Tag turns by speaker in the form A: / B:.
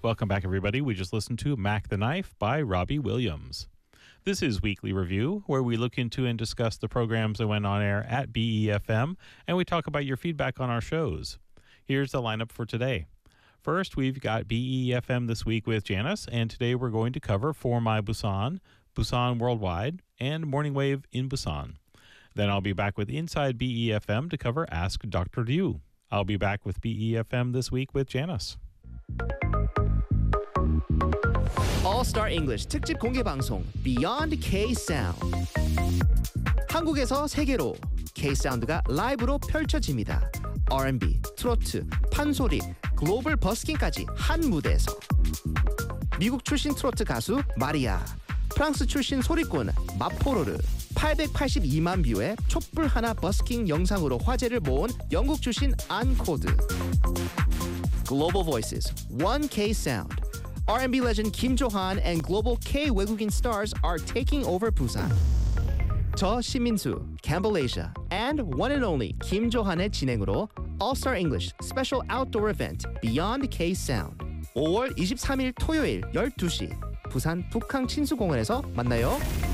A: Welcome back, everybody. We just listened to Mac the Knife by Robbie Williams. This is Weekly Review, where we look into and discuss the programs that went on air at BEFM, and we talk about your feedback on our shows. Here's the lineup for today. First, we've got BEFM This Week with Janice, and today we're going to cover For My Busan, Busan Worldwide, and Morning Wave in Busan. Then I'll be back with Inside BEFM to cover Ask Dr. Liu. I'll be back with BEFM This Week with Janice.
B: All-Star English 특집 공개 방송 Beyond K-Sound. 한국에서 세계로 K-사운드가 라이브로 펼쳐집니다. R&B, 트로트, 판소리, 글로벌 버스킹까지 한 무대에서. 미국 출신 트로트 가수 마리아, 프랑스 출신 소리꾼 마포로르, 882만 뷰의 촛불 하나 버스킹 영상으로 화제를 모은 영국 출신 안코드. Global Voices, One K-Sound. R&B legend Kim Jo-han and global K 외국인 stars are taking over Busan. 저 신민수, Campbell Asia, and one and only Kim Jo-han의 진행으로 All-Star English Special Outdoor Event Beyond K-Sound 5월 23일 토요일 12시 부산 북항 친수공원에서 만나요.